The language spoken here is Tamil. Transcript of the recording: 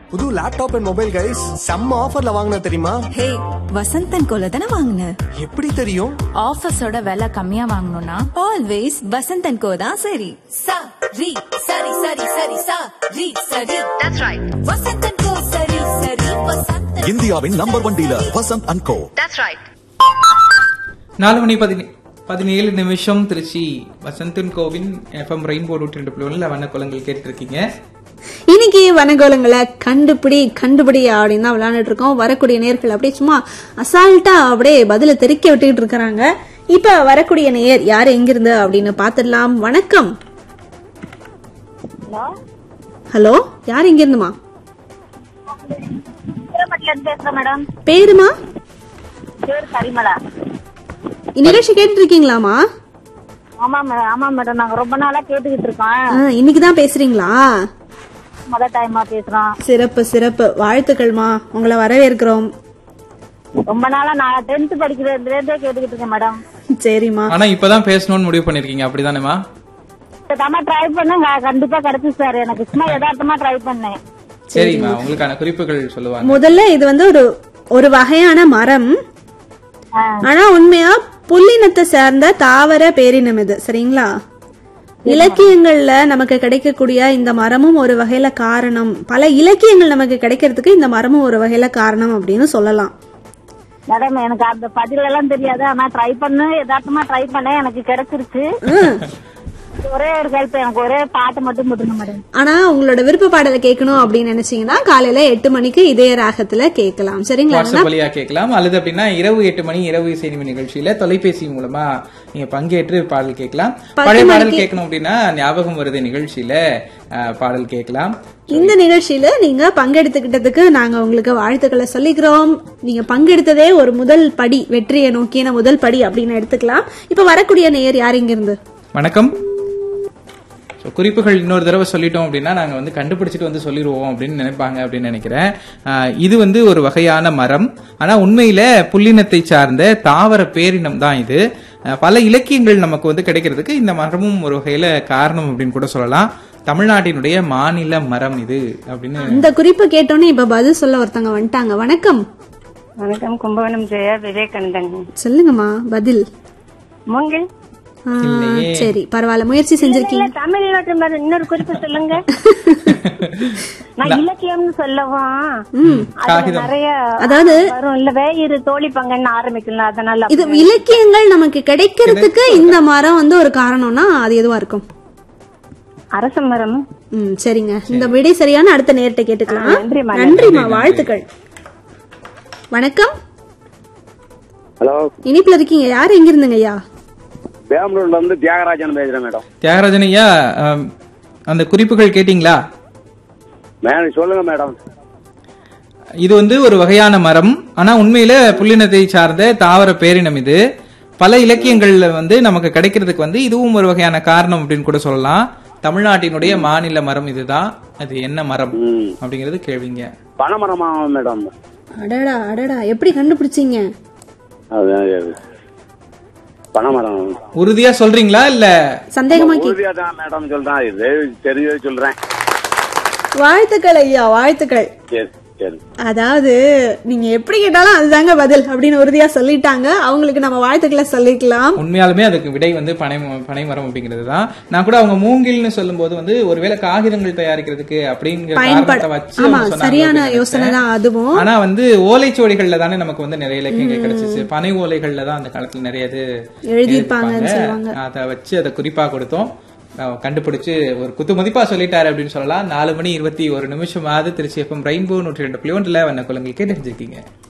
புது லேப்டாப் அண்ட் மொபைல் கைஸ் செம்ம ஆஃபர்ல வாங்கின தெரியுமா? ஹே, வசந்தன் கோல தானே வாங்கின? எப்படி தெரியும்? ஆஃபர்ஸோட விலை கம்மியா வாங்கணும்னா ஆல்வேஸ் வசந்தன் கோ தான் சரி. சரி சரி சரி சரி சரி சரி. That's right. வசந்தன் கோ சரி சரி வசந்தன். இந்தியாவின் number 1 dealer Vasanth and go. That's right. 4:17 Trichy Vasanthan CoWIN FM rainbow 102.1 வண்ணக்கோலங்கள் கேட்டு இருக்கீங்க. இன்னைக்கு வனகோலங்களை கண்டுபிடி அப்படின்னு தான் விளையாண்டுட்டு இருக்கோம். வரக்கூடிய நேர்கள் அப்படியே சும்மா அசால்ட்டா அப்படியே பதில தெறிக்க விட்டுக்கிட்டு இருக்கிறாங்க. இப்ப வரக்கூடிய நேயர் யாரு எங்கிருந்து அப்படின்னு பாத்துடலாம். வணக்கம். ஹலோ, யாரு எங்க இருந்துமா? பேருமா? நிகழ்ச்சி கேட்டு இருக்கீங்களாமா? ஆமா மேடம், நாங்க ரொம்ப நாளா கேட்டுக்கிட்டு இருக்கோம். இன்னைக்குதான் பேசுறீங்களா? முதல் டைமா பேசுறோம். சிறப்பு சிறப்பு, வாழ்த்துக்கள்மா, உங்களை வரவேற்கிறோம். ரொம்ப நாளா நான் 10th படிக்கிறதுல கேட்டுக்கிட்டு இருக்கேன் மேடம். சரிமா. ஆனா இப்பதான் பேசணும்னு முடிவு பண்ணிருக்கீங்க, அப்படிதானேமா? ட்ரை பண்ணேன், கண்டிப்பா கிடைச்சு சார். எனக்கு சும்மா யதார்த்தமா ட்ரை பண்ணேன். சரிமா, உங்களுக்கான குறிப்புகள் சொல்லுவாங்க. முதல்ல இது வந்து ஒரு வகையான மரம். ஆனா உண்மையா புல்லினத்தை சேர்ந்த தாவர பேரினம் இது. சரிங்களா? இலக்கியங்கள்ல நமக்கு கிடைக்கக்கூடிய இந்த மரமும் ஒரு வகையில காரணம். பல இலக்கியங்கள் நமக்கு கிடைக்கிறதுக்கு இந்த மரமும் ஒரு வகையில காரணம் அப்படின்னு சொல்லலாம். மேடம், எனக்கு அந்த பதில் எல்லாம் தெரியாது. ஆனா ட்ரை பண்ண யதார்த்தமா ட்ரை பண்ணேன், எனக்கு கிடைச்சிருச்சு. ஒரே ஒரு ஹெல்ப், எனக்கு ஒரே பாட்டு மட்டும் போட்டுருங்க மேடம். ஆனா உங்களோட விருப்ப பாடலை கேட்கணும் அப்படின்னு நினைச்சீங்கன்னா காலையில 8 மணிக்கு இதே ராகத்துல கேட்கலாம். சரிங்களா? வழியா கேட்கலாம். அல்லது அப்படின்னா இரவு 8 மணி இரவு இசை நிகழ்ச்சியில தொலைபேசி மூலமா நீங்க பங்கேற்று பாடல் கேட்கலாம். பழைய பாடல் கேட்கணும் அப்படின்னா ஞாபகம் வருது நிகழ்ச்சியில பாடல் கேட்கலாம். இந்த நிகழ்ச்சியில நீங்க பங்கெடுத்துக்கிட்டதுக்கு நாங்க உங்களுக்கு வாழ்த்துக்களை சொல்லிக்கிறோம். நீங்க பங்கெடுத்ததே ஒரு முதல் படி, வெற்றியை நோக்கின முதல் படி அப்படின்னு எடுத்துக்கலாம். இப்ப வரக்கூடிய நேயர் யார் இங்க இருந்து? வணக்கம். குறிப்புகள் இன்னொரு தடவை சொல்லிட்டோம் அப்படின்னா நாங்க வந்து கண்டுபிடிச்சிட்டு வந்து சொல்லிடுவோம் அப்படின்னு நினைப்பாங்க அப்படின்னு நினைக்கிறேன். இது வந்து ஒரு வகையான மரம். ஆனா உண்மையில புல்லினத்தை சார்ந்த தாவர பேரினம் தான் இது. பல இலக்கியங்கள் நமக்கு வந்து கிடைக்கிறதுக்கு இந்த மரமும் ஒரு வகையில காரணம் அப்படின்னு கூட சொல்லலாம். தமிழ்நாட்டினுடைய மாநில மரம் இது அப்படின்னு. இந்த குறிப்பு கேட்டோன்னே இப்ப பதில் சொல்ல ஒருத்தங்க வந்துட்டாங்க. வணக்கம். வணக்கம், கும்பகோணம் ஜெயா விவேகானந்தன். சொல்லுங்கம்மா பதில். மூங்கில். சரி, பரவாயில்ல, முயற்சி செஞ்சிருக்கீங்க. தமிழ்நாட்டு இன்னொரு குறிப்பு சொல்லுங்க. நான் இலக்கியம்னு சொல்லவும் நிறைய அதாவது இல்ல வேயிறு தோழி பங்கன்னு ஆரம்பிக்கலாம். அதனால இது இலக்கியங்கள் நமக்கு கிடைக்கிறதுக்கு இந்த மரம் வந்து ஒரு காரணம்னா அது எதுவா இருக்கும்? அரச மரம். சரிங்க, இந்த விடை சரியான அடுத்த நேரத்தை கேட்டுக்கலாம். நன்றிமா, வாழ்த்துக்கள். வணக்கம். ஹலோ, இனிப்புல இருக்கீங்க, யாரு எங்க இருந்துங்க ஐயா? பெங்களூர்ல இருந்து தியாகராஜன் பேசுறேன் மேடம். தியாகராஜன் ஐயா, அந்த குறிப்புகள் கேட்டீங்களா? சொல்லுங்க மேடம். இது வந்து ஒரு வகையான மரம். ஆனா உண்மையில புல்லினத்தை சார்ந்த தாவர பேரினம் இது. பல இலக்கியங்கள்ல வந்து நமக்கு கிடைக்கிறதுக்கு வந்து இதுவும் ஒரு வகையான காரணம் அப்படின்னு கூட சொல்லலாம். தமிழ்நாட்டினுடைய மாநில மரம் இதுதான். அது என்ன மரம் அப்படிங்கறது கேள்விங்க. பனைமரமா மேடம்? அடடா அடடா, எப்படி கண்டுபிடிச்சீங்க? பனைமரம். உறுதியா சொல்றீங்களா இல்ல சந்தேகமா? உறுதியா தான் மேடம் சொல்றேன், இது தெரிஞ்சு சொல்றேன். வாழ்த்துக்கள் ஐயா, வாழ்த்துக்கள். அதாவது நீங்க எப்படி கேட்டாலும் அதுதாங்க பதில் அப்படின்னு உறுதியா சொல்லிட்டாங்க. அவங்களுக்கு நம்ம வாழ்த்துக்களை சொல்லிக்கலாம். உண்மையாலுமே அதுக்கு விடை வந்து பனைமரம் அப்படிங்கிறது தான். நான் கூட அவங்க மூங்கில்னு சொல்லும் போது வந்து ஒருவேளை காகிதங்கள் தயாரிக்கிறதுக்கு அப்படிங்கிற காரணத்தை வச்சு சரியான யோசனை தான் அதுவும். ஆனா வந்து ஓலைச்சுவடிகள்ல தானே நமக்கு வந்து நிறைய இலக்கியங்கள் கிடைச்சிச்சு. பனை ஓலைகள்ல தான் அந்த காலத்துல நிறைய இது எழுதியிருப்பாங்க. அதை வச்சு அதை குறிப்பா கொடுத்தோம். கண்டுபிடிச்சு ஒரு குத்து மதிப்பா சொல்லிட்டாரு அப்படின்னு சொல்லலாம். 4:21 திருச்சி FM ரெயின்போ 102.1 வண்ணக்கோலங்கள் கேட்டு தெரிஞ்சிருக்கீங்க.